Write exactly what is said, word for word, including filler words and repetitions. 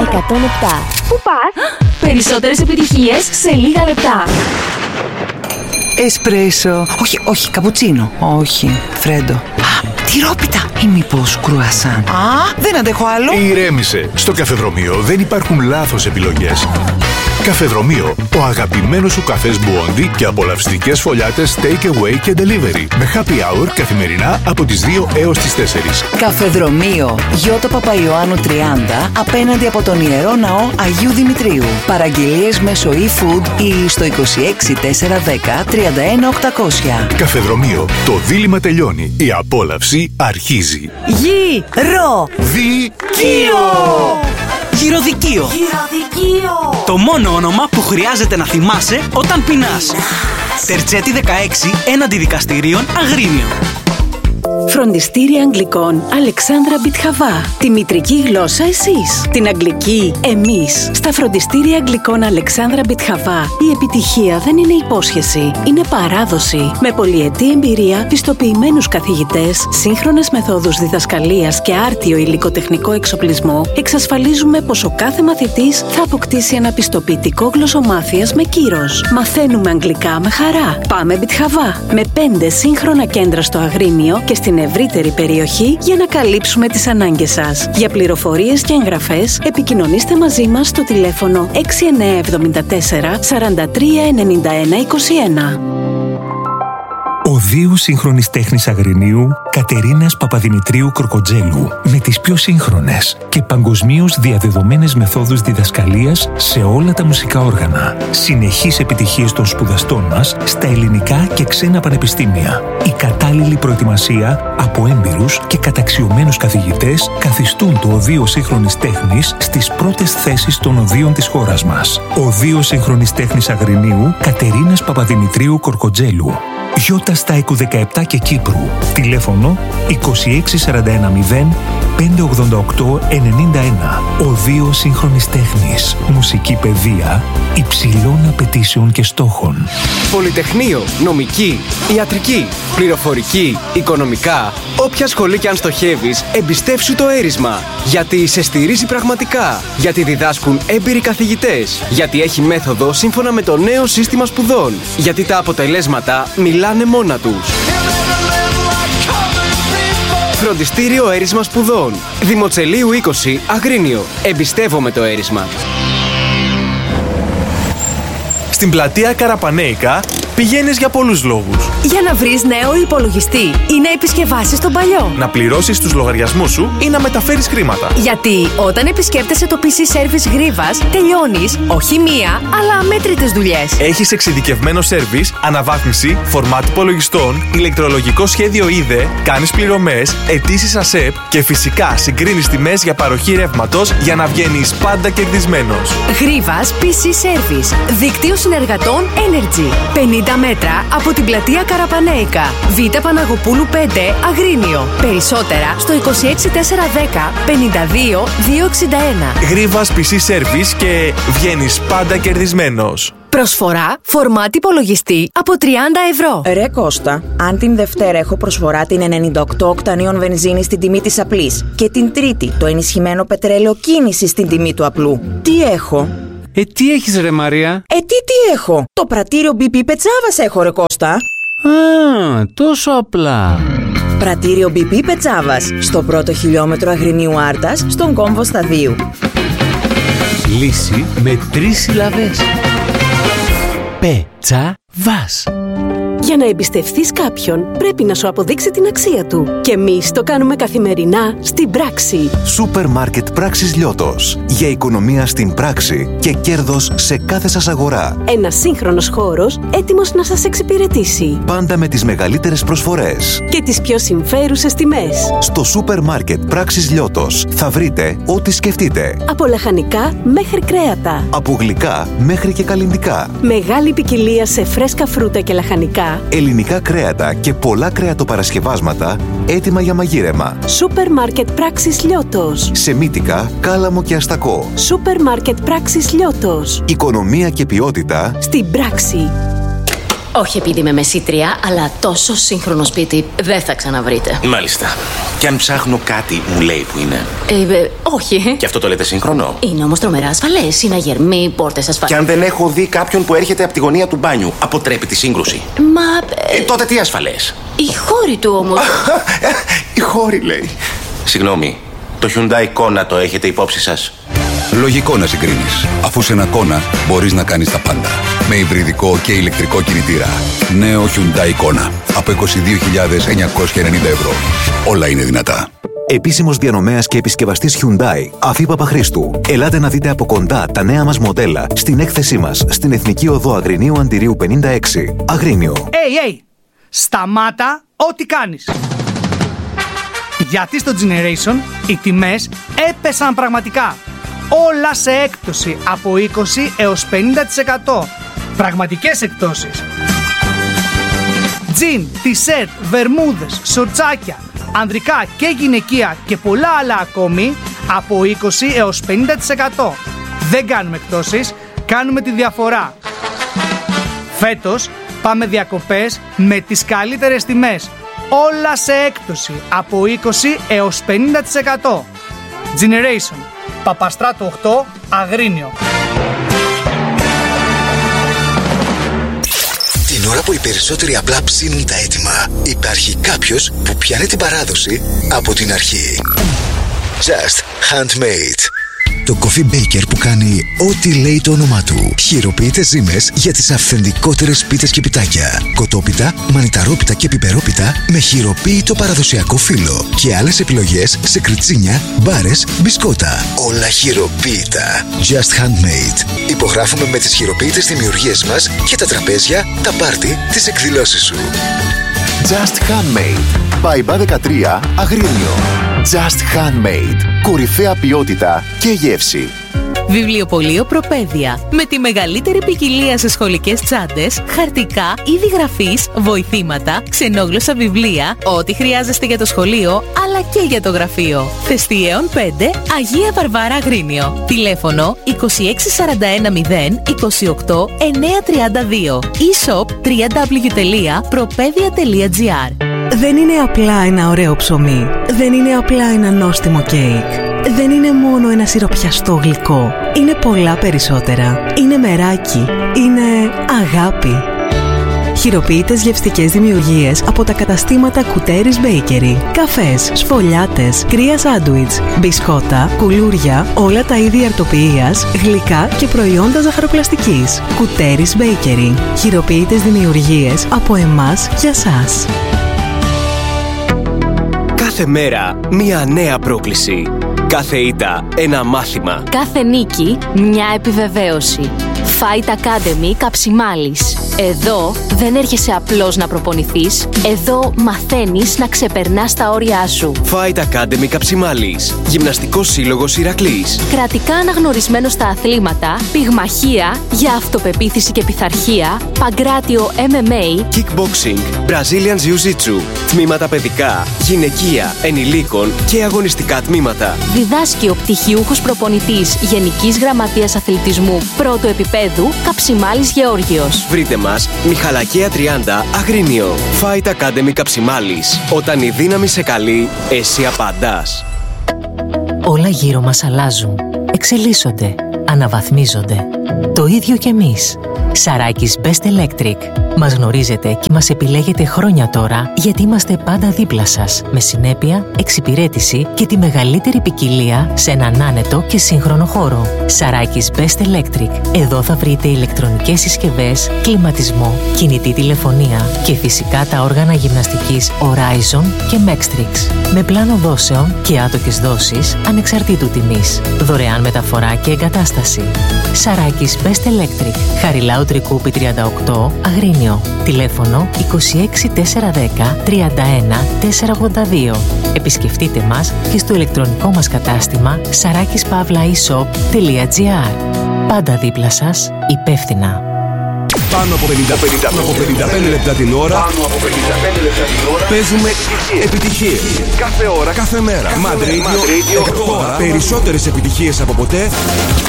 εκατόν επτά. Πού πας? Περισσότερες επιτυχίες σε λίγα λεπτά. Εσπρέσο. Όχι, όχι, καπουτσίνο. Όχι, φρέντο. Α, τυρόπιτα. Ή μήπως κρουασάν. Α, δεν αντέχω άλλο. Ηρέμησε. Στο καφεδρομείο δεν υπάρχουν λάθος επιλογές. Καφεδρομείο. Ο αγαπημένος σου καφές Μπουόντι και απολαυστικές φωλιάτες take away και delivery. Με happy hour καθημερινά από τις δύο έως τις τέσσερις. Καφεδρομείο. Γιώτα Παπαϊωάννου τριάντα, απέναντι από τον Ιερό Ναό Αγίου Δημητρίου. Παραγγελίες μέσω e-food ή στο είκοσι έξι τετρακόσια δέκα τριάντα ένα οκτακόσια. Καφεδρομείο. Το δίλημμα τελειώνει. Η απόλαυση αρχίζει. Γη, ρο, Δικείο! Γυροδικείο. Γυροδικείο. Το μόνο όνομα που χρειάζεται να θυμάσαι όταν πεινάς. Τερτσέτη δεκαέξι έναντι δικαστηρίων Αγρίνιο. Φροντιστήρια Αγγλικών Αλεξάνδρα Μπιτχαβά. Τη μητρική γλώσσα εσείς, την αγγλική εμείς. Στα Φροντιστήρια Αγγλικών Αλεξάνδρα Μπιτχαβά η επιτυχία δεν είναι υπόσχεση, είναι παράδοση. Με πολυετή εμπειρία, πιστοποιημένους καθηγητές, σύγχρονες μεθόδους διδασκαλίας και άρτιο υλικοτεχνικό εξοπλισμό, εξασφαλίζουμε πως ο κάθε μαθητής θα αποκτήσει ένα πιστοποιητικό γλωσσομάθειας με κύρος. Μαθαίνουμε αγγλικά με χαρά. Πάμε Μπιτχαβά. Με πέντε σύγχρονα κέντρα στο Αγρίνιο και στην ευρύτερη περιοχή για να καλύψουμε τις ανάγκες σας. Για πληροφορίες και εγγραφές επικοινωνήστε μαζί μας στο τηλέφωνο έξι εννιά εβδομήντα τέσσερα σαράντα τρία ενενήντα ένα είκοσι ένα. Οδείο Σύγχρονης Τέχνης Αγρινίου Κατερίνας Παπαδημητρίου Κροκοτζέλου, με τις πιο σύγχρονες και παγκοσμίως διαδεδομένες μεθόδους διδασκαλίας σε όλα τα μουσικά όργανα. Συνεχείς επιτυχίες των σπουδαστών μας στα ελληνικά και ξένα πανεπιστήμια. Η κατάλληλη προετοιμασία από έμπειρους και καταξιωμένους καθηγητές καθιστούν το Οδείο Σύγχρονης Τέχνης στις πρώτες θέσεις των οδείων της χώρας μας. Οδείο Σύγχρονης Τέχνης Αγρινίου Κατερίνας Παπαδημητρίου Κορκοτζέλου. Γιώτα Στάικου δεκαεπτά και Κύπρου. Τηλέφωνο είκοσι έξι σαράντα ένα μηδέν πεντακόσια ογδόντα οκτώ ενενήντα ένα. Οδείο Σύγχρονης Τέχνης. Μουσική παιδεία υψηλών απαιτήσεων και στόχων. Πολυτεχνείο, νομική, ιατρική, πληροφορική, οικονομικά. Όποια σχολή κι αν στοχεύεις, εμπιστεύσου το έρισμα. Γιατί σε στηρίζει πραγματικά. Γιατί διδάσκουν έμπειροι καθηγητές. Γιατί έχει μέθοδο σύμφωνα με το νέο σύστημα σπουδών. Γιατί τα αποτελέσματα μιλάνε μόνα τους. Φροντιστήριο Έρισμα Σπουδών. Δημοτσελείου είκοσι, Αγρίνιο. Εμπιστεύομαι το έρισμα. Στην πλατεία Καραπανέικα πηγαίνεις για πολλούς λόγους. Για να βρεις νέο υπολογιστή ή να επισκευάσεις τον παλιό. Να πληρώσεις τους λογαριασμούς σου ή να μεταφέρεις χρήματα. Γιατί όταν επισκέπτεσαι το πι σι Service Γρίβας, τελειώνεις όχι μία, αλλά αμέτρητες δουλειές. Έχεις εξειδικευμένο σέρβις, αναβάθμιση, φορμάτ υπολογιστών, ηλεκτρολογικό σχέδιο είδε, κάνεις πληρωμές, αιτήσεις ΑΣΕΠ και φυσικά συγκρίνεις τιμές για παροχή ρεύματος για να βγαίνεις πάντα κερδισμένος. Γρίβας πι σι Service. Δίκτυο συνεργατών Energy. πενήντα μέτρα από την πλατεία Καραπανέικα. Β' Παναγοπούλου πέντε, Αγρίνιο. Περισσότερα στο είκοσι έξι τετρακόσια δέκα πενήντα δύο διακόσια εξήντα ένα. Γρίβας πι σι Service και βγαίνεις πάντα κερδισμένος. Προσφορά φορμάτι υπολογιστή από τριάντα ευρώ. Ρε Κώστα, αν την Δευτέρα έχω προσφορά την ενενήντα οκτώ οκτανίων βενζίνη στην τιμή της απλής και την Τρίτη το ενισχυμένο πετρέλαιο κίνηση στην τιμή του απλού, τι έχω? Ε, τι έχεις ρε Μαρία? Ε, τι τι έχω? Το πρατήριο μπι πι Πετσάβας έχω ρε Κώστα. Α, τόσο απλά. Πρατήριο μπι πι Πετσάβας, στο πρώτο χιλιόμετρο Αγρινίου Άρτας, στον κόμβο Σταδίου. Λύση με τρεις συλλαβές. Πετσάβας. Για να εμπιστευθείς κάποιον, πρέπει να σου αποδείξει την αξία του. Και εμείς το κάνουμε καθημερινά στην πράξη. Σούπερ Μάρκετ Πράξης Λιώτος. Για οικονομία στην πράξη και κέρδος σε κάθε σας αγορά. Ένας σύγχρονος χώρος έτοιμος να σας εξυπηρετήσει. Πάντα με τις μεγαλύτερες προσφορές. Και τις πιο συμφέρουσες τιμές. Στο Σούπερ Μάρκετ Πράξης Λιώτος θα βρείτε ό,τι σκεφτείτε. Από λαχανικά μέχρι κρέατα. Από γλυκά μέχρι και καλλυντικά. Μεγάλη ποικιλία σε φρέσκα φρούτα και λαχανικά. Ελληνικά κρέατα και πολλά κρεατοπαρασκευάσματα έτοιμα για μαγείρεμα. Σούπερ Μάρκετ Πράξης Λιώτος. Σε Μύτικα, Κάλαμο και Αστακό. Σούπερ Μάρκετ Πράξης Λιώτος. Οικονομία και ποιότητα στην πράξη. Όχι επειδή είμαι μεσήτρια, αλλά τόσο σύγχρονο σπίτι δεν θα ξαναβρείτε. Μάλιστα. Και αν ψάχνω κάτι, μου λέει που είναι. Ε, ε, όχι. Και αυτό το λέτε σύγχρονο? Είναι όμως τρομερά ασφαλές. Είναι αγερμοί, πόρτες ασφαλείς. Και αν δεν έχω δει κάποιον που έρχεται από τη γωνία του μπάνιου, αποτρέπει τη σύγκρουση? Μα. Ε, ε, τότε τι ασφαλές? Οι χώροι του όμως. Οι χώροι, λέει. Συγγνώμη, το Hyundai Kona το έχετε υπόψη σας? Λογικό να συγκρίνεις, αφού σε ένα Kona μπορείς να κάνεις τα πάντα. Με υβριδικό και ηλεκτρικό κινητήρα. Νέο Hyundai Kona από είκοσι δύο χιλιάδες εννιακόσια ενενήντα ευρώ. Όλα είναι δυνατά. Επίσημος διανομέας και επισκευαστής Hyundai, Αφή Παπαχρήστου. Ελάτε να δείτε από κοντά τα νέα μας μοντέλα στην έκθεσή μας στην Εθνική Οδό Αγρινίου Αντιρίου πενήντα έξι. Αγρίνιο. Hey, hey! Σταμάτα ό,τι κάνεις! Γιατί στο Generation οι τιμές έπεσαν πραγματικά. Όλα σε έκπτωση από είκοσι έως πενήντα τοις εκατό. Πραγματικές εκπτώσεις. Τζιν, τισέρτ, βερμούδες, σορτσάκια, ανδρικά και γυναικεία και πολλά άλλα ακόμη από είκοσι έως πενήντα τοις εκατό. Δεν κάνουμε εκπτώσεις, κάνουμε τη διαφορά. Φέτος πάμε διακοπές με τις καλύτερες τιμές. Όλα σε έκπτωση από είκοσι έως πενήντα τοις εκατό. Generation, Παπαστράτου οκτώ, Αγρίνιο. Την ώρα που οι περισσότεροι απλά ψήνουν τα έτοιμα, υπάρχει κάποιος που πιάνει την παράδοση από την αρχή. Just Handmade. Το Coffee Baker που κάνει ό,τι λέει το όνομά του. Χειροποίητες ζύμες για τις αυθεντικότερες πίτες και πιτάκια. Κοτόπιτα, μανιταρόπιτα και πιπερόπιτα με χειροποίητο παραδοσιακό φύλλο. Και άλλες επιλογές σε κριτσίνια, μπάρες, μπισκότα. Όλα χειροποίητα. Just Handmade. Υπογράφουμε με τις χειροποίητες δημιουργίες μας και τα τραπέζια, τα πάρτι, τις εκδηλώσεις σου. Just Handmade. Παϊμπά δεκατρία, Αγρίνιο. Just Handmade. Κορυφαία ποιότητα και γεύση. Βιβλιοπωλείο Προπαίδεια. Με τη μεγαλύτερη ποικιλία σε σχολικές τσάντες, χαρτικά, είδη γραφής, βοηθήματα, ξενόγλωσσα βιβλία, ό,τι χρειάζεστε για το σχολείο, αλλά και για το γραφείο. Θεστιέων πέντε, Αγία Βαρβάρα Αγρίνιο. Τηλέφωνο είκοσι έξι σαράντα ένα μηδέν είκοσι οκτώ εννιακόσια τριάντα δύο. e-shop double-u double-u double-u τελεία προπαίδεια τελεία τζι άρ. Δεν είναι απλά ένα ωραίο ψωμί. Δεν είναι απλά ένα νόστιμο κέικ. Δεν είναι μόνο ένα σιροπιαστό γλυκό. Είναι πολλά περισσότερα. Είναι μεράκι. Είναι αγάπη. Χειροποίητες γευστικές δημιουργίες από τα καταστήματα Κουτέρης Bakery. Καφές, σφολιάτες, κρύα σάντουιτς, μπισκότα, κουλούρια, όλα τα είδη αρτοποιίας, γλυκά και προϊόντα ζαχαροπλαστικής. Κουτέρης Bakery. Χειροποίητες δημιουργίες από εμάς για σας. Κάθε μέρα μία νέα πρόκληση. Κάθε ήττα ένα μάθημα. Κάθε νίκη μια επιβεβαίωση. Fight Academy Καψιμάλης. Εδώ δεν έρχεσαι απλώς να προπονηθείς. Εδώ μαθαίνεις να ξεπερνάς τα όρια σου. Fight Academy Καψιμάλης. Γυμναστικός σύλλογος Ηρακλής. Κρατικά αναγνωρισμένο στα αθλήματα, πυγμαχία για αυτοπεποίθηση και πειθαρχία, παγκράτιο εμ εμ έι, Kickboxing, Brazilian Jiu-Jitsu, τμήματα παιδικά, γυναικεία, ενηλίκων και αγωνιστικά τμήματα. Διδάσκει ο πτυχιούχος προπονητής Γενικής Γραμματείας Αθλητισμού πρώτου επίπεδου Καψιμάλης Γεώργιος. Βρείτε μας Μιχαλακία τριάντα Αγρίνιο. Fight Academy Καψιμάλης. Όταν η δύναμη σε καλεί, εσύ απαντάς. Όλα γύρω μας αλλάζουν, εξελίσσονται, αναβαθμίζονται. Το ίδιο κι εμείς. Σαράκης Best Electric. Μας γνωρίζετε και μας επιλέγετε χρόνια τώρα γιατί είμαστε πάντα δίπλα σας. Με συνέπεια, εξυπηρέτηση και τη μεγαλύτερη ποικιλία σε έναν άνετο και σύγχρονο χώρο. Σαράκης Best Electric. Εδώ θα βρείτε ηλεκτρονικές συσκευές, κλιματισμό, κινητή τηλεφωνία και φυσικά τα όργανα γυμναστικής Horizon και Mextrix. Με πλάνο δόσεων και άτοκες δόσεις ανεξαρτήτου τιμής. Δωρεάν μεταφορά και εγκατάσταση. Σαράκης Best Electric. Χαριλάου Τρικούπη τριάντα οκτώ, Αγρίνιο. Τηλέφωνο είκοσι έξι τετρακόσια δέκα τριάντα ένα τετρακόσια ογδόντα δύο. Επισκεφτείτε μας και στο ηλεκτρονικό μας κατάστημα σαράκης παύλα ι shop τελεία τζι άρ. Πάντα δίπλα σας, υπεύθυνα. Πάνω από πενήντα, πενήντα, από πενήντα πέντε λεπτά την ώρα. Πάνω από πενήντα πέντε λεπτά την ώρα. Παίζουμε επιτυχίες. Κάθε ώρα, κάθε μέρα. Mad Radio, εκ τώρα, περισσότερες επιτυχίες από ποτέ.